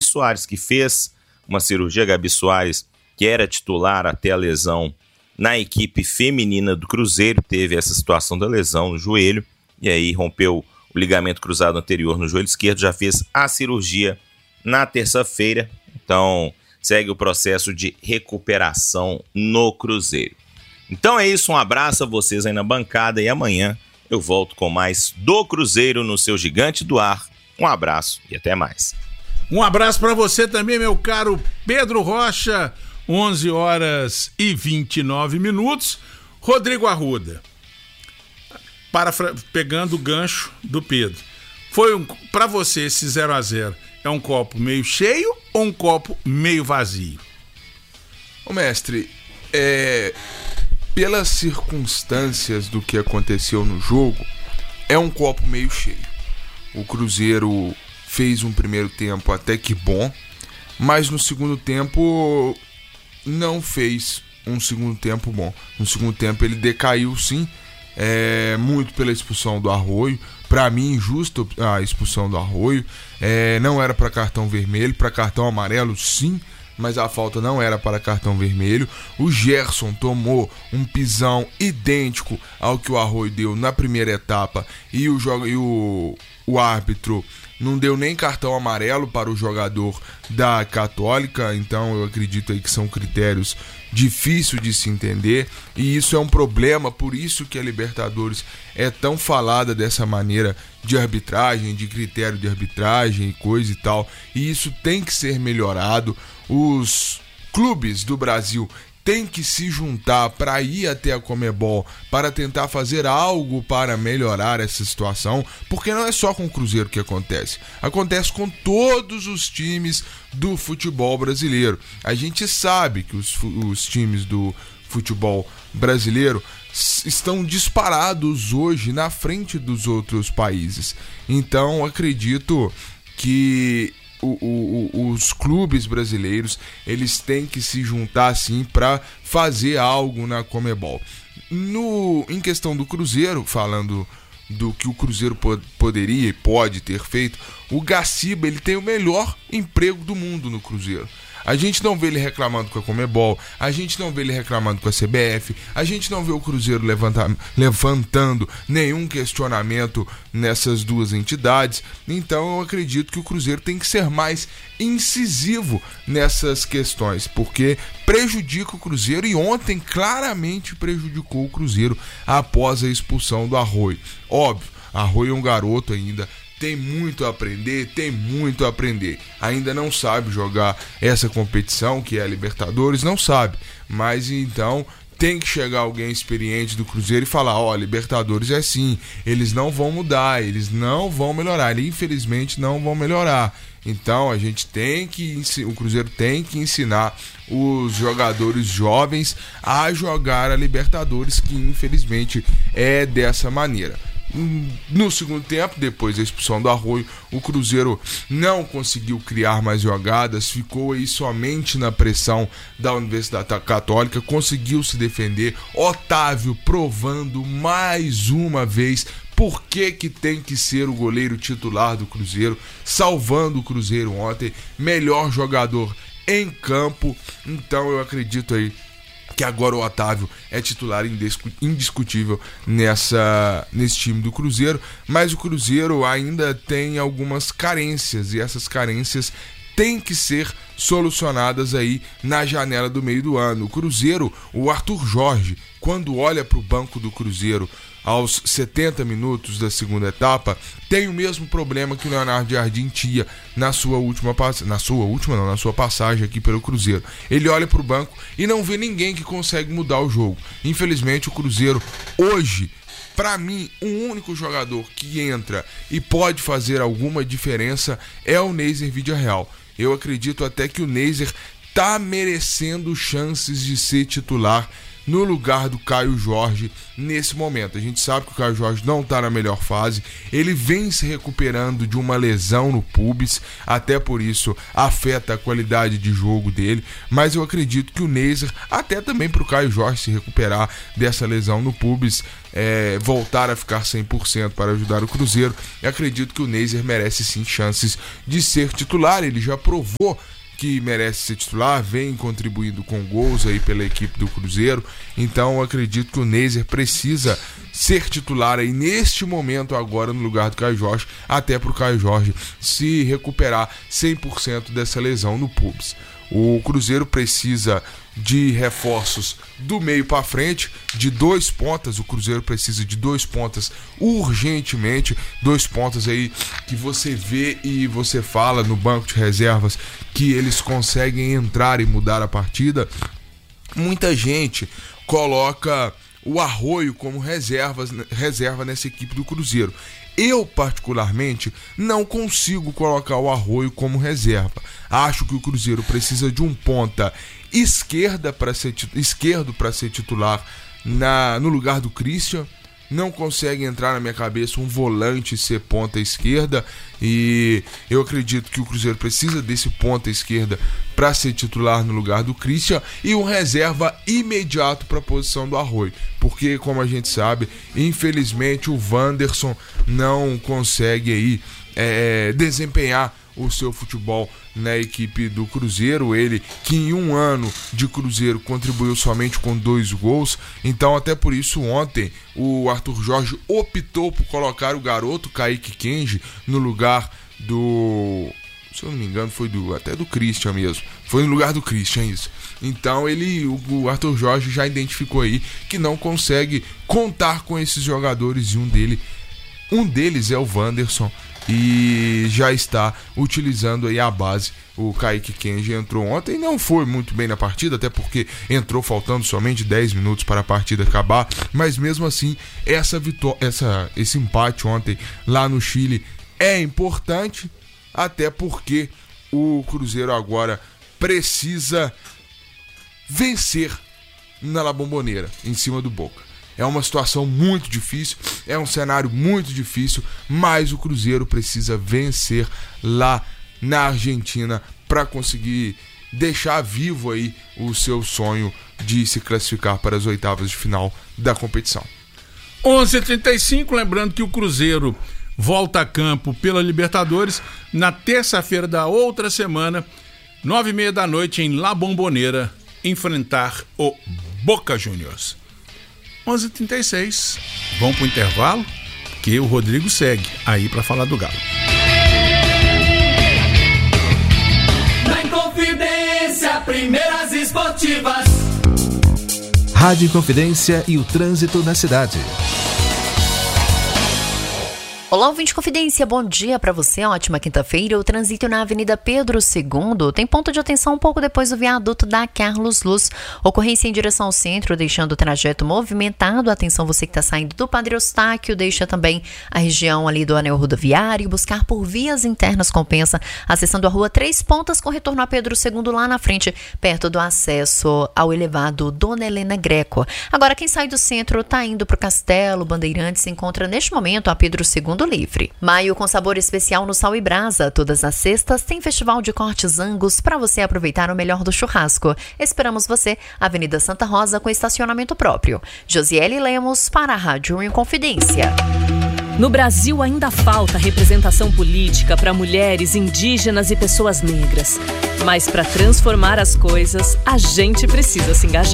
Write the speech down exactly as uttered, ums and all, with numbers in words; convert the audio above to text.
Soares, que fez uma cirurgia. Gabi Soares, que era titular até a lesão na equipe feminina do Cruzeiro, teve essa situação da lesão no joelho, e aí rompeu o ligamento cruzado anterior no joelho esquerdo, já fez a cirurgia na terça-feira, então segue o processo de recuperação no Cruzeiro. Então é isso, um abraço a vocês aí na bancada, e amanhã eu volto com mais do Cruzeiro no seu Gigante do Ar. Um abraço e até mais. Um abraço para você também, meu caro Pedro Rocha. onze horas e vinte e nove minutos. Rodrigo Arruda, para, pegando o gancho do Pedro, foi um, para você esse zero a zero é um copo meio cheio ou um copo meio vazio? Ô mestre, é, pelas circunstâncias do que aconteceu no jogo, é um copo meio cheio. O Cruzeiro fez um primeiro tempo até que bom, mas no segundo tempo não fez um segundo tempo bom. No segundo tempo ele decaiu sim, é, muito pela expulsão do Arroio. Para mim, injusta a expulsão do Arroio. É, não era para cartão vermelho, para cartão amarelo sim, mas a falta não era para cartão vermelho. O Gerson tomou um pisão idêntico ao que o Arroio deu na primeira etapa, e o, jogo, e o, o árbitro não deu nem cartão amarelo para o jogador da Católica. Então eu acredito aí que são critérios difíceis de se entender, e isso é um problema. Por isso que a Libertadores é tão falada dessa maneira de arbitragem, de critério de arbitragem e coisa e tal, e isso tem que ser melhorado. Os clubes do Brasil têm que se juntar para ir até a Conmebol para tentar fazer algo para melhorar essa situação, porque não é só com o Cruzeiro que acontece, acontece com todos os times do futebol brasileiro. A gente sabe que os, os times do futebol brasileiro estão disparados hoje na frente dos outros países. Então acredito que O, o, os clubes brasileiros, eles têm que se juntar sim para fazer algo na Conmebol. No, em questão do Cruzeiro, falando do que o Cruzeiro pod, poderia e pode ter feito, o Gaciba, ele tem o melhor emprego do mundo no Cruzeiro. A gente não vê ele reclamando com a Conmebol, a gente não vê ele reclamando com a C B F, a gente não vê o Cruzeiro levanta, levantando nenhum questionamento nessas duas entidades. Então eu acredito que o Cruzeiro tem que ser mais incisivo nessas questões, porque prejudica o Cruzeiro, e ontem claramente prejudicou o Cruzeiro após a expulsão do Arroio. Óbvio, Arroio é um garoto ainda, tem muito a aprender, tem muito a aprender. Ainda não sabe jogar essa competição, que é a Libertadores, não sabe. Mas então tem que chegar alguém experiente do Cruzeiro e falar: ó, Libertadores é assim, eles não vão mudar, eles não vão melhorar, eles, infelizmente não vão melhorar. Então a gente tem que, o Cruzeiro tem que ensinar os jogadores jovens a jogar a Libertadores, que infelizmente é dessa maneira. No segundo tempo, depois da expulsão do Arroio, o Cruzeiro não conseguiu criar mais jogadas, ficou aí somente na pressão da Universidade Católica, conseguiu se defender. Otávio provando mais uma vez por que que tem que ser o goleiro titular do Cruzeiro, salvando o Cruzeiro ontem, melhor jogador em campo. Então eu acredito aí que agora o Otávio é titular indiscutível nessa, nesse time do Cruzeiro, mas o Cruzeiro ainda tem algumas carências, e essas carências têm que ser solucionadas aí na janela do meio do ano. O Cruzeiro, o Arthur Jorge, quando olha para o banco do Cruzeiro aos setenta minutos da segunda etapa, tem o mesmo problema que o Leonardo Jardim tinha na sua última na sua última não, na sua passagem aqui pelo Cruzeiro. Ele olha para o banco e não vê ninguém que consegue mudar o jogo. Infelizmente o Cruzeiro hoje, para mim, o único jogador que entra e pode fazer alguma diferença é o Neiser Vidiarreal. Eu acredito até que o Neiser tá merecendo chances de ser titular no lugar do Caio Jorge nesse momento. A gente sabe que o Caio Jorge não está na melhor fase, ele vem se recuperando de uma lesão no pubis, até por isso afeta a qualidade de jogo dele, mas eu acredito que o Neiser, até também para o Caio Jorge se recuperar dessa lesão no pubis, é, voltar a ficar cem por cento para ajudar o Cruzeiro, eu acredito que o Neiser merece sim chances de ser titular. Ele já provou que merece ser titular, vem contribuindo com gols aí pela equipe do Cruzeiro, então eu acredito que o Neiser precisa ser titular aí neste momento agora no lugar do Caio Jorge, até para o Caio Jorge se recuperar cem por cento dessa lesão no pubis. O Cruzeiro precisa de reforços do meio para frente, de dois pontas. O Cruzeiro precisa de dois pontas urgentemente, dois pontas aí que você vê e você fala no banco de reservas que eles conseguem entrar e mudar a partida. Muita gente coloca o Arroio como reservas, reserva nessa equipe do Cruzeiro. Eu, particularmente, não consigo colocar o Arroio como reserva. Acho que o Cruzeiro precisa de um ponta esquerda para ser, esquerdo para ser titular na, no lugar do Christian. Não consegue entrar na minha cabeça um volante ser ponta esquerda, e eu acredito que o Cruzeiro precisa desse ponta esquerda para ser titular no lugar do Christian, e um reserva imediato para a posição do Arroio, porque, como a gente sabe, infelizmente o Wanderson não consegue aí é, desempenhar o seu futebol na equipe do Cruzeiro, ele que em um ano de Cruzeiro contribuiu somente com dois gols. Então até por isso ontem o Arthur Jorge optou por colocar o garoto Kaique Kenji no lugar do, se eu não me engano foi do, até do Christian mesmo, foi no lugar do Christian isso. Então ele, o Arthur Jorge já identificou aí que não consegue contar com esses jogadores, e um dele, um deles é o Wanderson, e já está utilizando aí a base. O Kaique Kenji entrou ontem, não foi muito bem na partida, até porque entrou faltando somente dez minutos para a partida acabar, mas mesmo assim essa vitória, essa, esse empate ontem lá no Chile é importante, até porque o Cruzeiro agora precisa vencer na La Bombonera, em cima do Boca. É uma situação muito difícil, é um cenário muito difícil, mas o Cruzeiro precisa vencer lá na Argentina para conseguir deixar vivo aí o seu sonho de se classificar para as oitavas de final da competição. onze e trinta e cinco, lembrando que o Cruzeiro volta a campo pela Libertadores na terça-feira da outra semana, nove e meia da noite em La Bombonera, enfrentar o Boca Juniors. onze e trinta e seis, vamos pro intervalo, que o Rodrigo segue aí para falar do Galo. Na Inconfidência, primeiras esportivas. Rádio Inconfidência e o trânsito na cidade. Olá, ouvinte Confidência, bom dia para você, ótima quinta-feira. O trânsito na Avenida Pedro segundo tem ponto de atenção um pouco depois do viaduto da Carlos Luz. Ocorrência em direção ao centro, deixando o trajeto movimentado. Atenção você que está saindo do Padre Eustáquio, deixa também a região ali do anel rodoviário. Buscar por vias internas compensa, acessando a rua Três Pontas com retorno a Pedro segundo lá na frente, perto do acesso ao elevado Dona Helena Greco. Agora quem sai do centro está indo para o Castelo Bandeirantes, se encontra neste momento a Pedro segundo livre. Maio com sabor especial no Sal e Brasa. Todas as sextas tem festival de cortes Angus para você aproveitar o melhor do churrasco. Esperamos você, Avenida Santa Rosa com estacionamento próprio. Josiele Lemos para a Rádio Inconfidência. No Brasil ainda falta representação política para mulheres, indígenas e pessoas negras. Mas para transformar as coisas, a gente precisa se engajar.